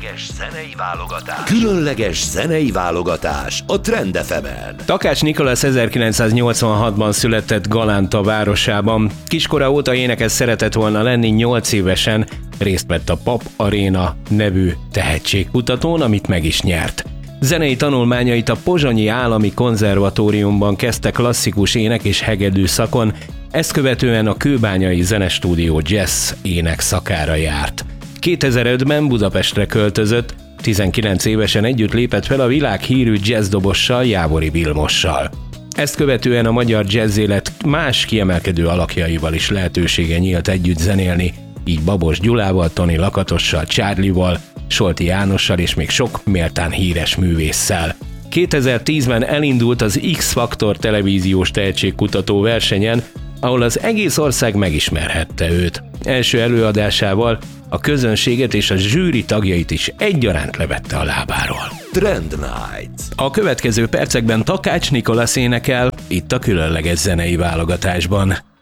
Különleges zenei válogatás a Trend FM-en. Takács Nikolasz 1986-ban született Galánta városában. Kiskora óta énekes szeretett volna lenni, 8 évesen részt vett a Pap Aréna nevű tehetségkutatón, amit meg is nyert. Zenei tanulmányait a Pozsonyi Állami Konzervatóriumban kezdte klasszikus ének és hegedű szakon, ezt követően a Kőbányai Zenestúdió jazz ének szakára járt. 2005-ben Budapestre költözött, 19 évesen együtt lépett fel a világhírű jazzdobozsal, Jávori Vilmossal. Ezt követően a magyar jazzélet más kiemelkedő alakjaival is lehetősége nyílt együtt zenélni, így Babos Gyulával, Toni Lakatossal, Charlie-val, Solti Jánossal és még sok méltán híres művésszel. 2010-ben elindult az X-Faktor televíziós tehetségkutató versenyen, ahol az egész ország megismerhette őt. Első előadásával a közönséget és a zsűri tagjait is egyaránt levette a lábáról. Trend Night. A következő percekben Takács Nikolasz énekel, itt a különleges zenei válogatásban.